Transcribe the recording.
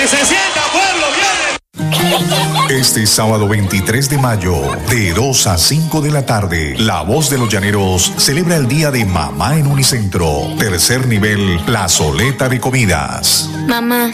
¡Que se sienta, pueblo! ¡Viene! Este sábado 23 de mayo, de 2 a 5 de la tarde, La Voz de los Llaneros celebra el Día de Mamá en Unicentro. Tercer nivel, plazoleta de comidas. Mamá,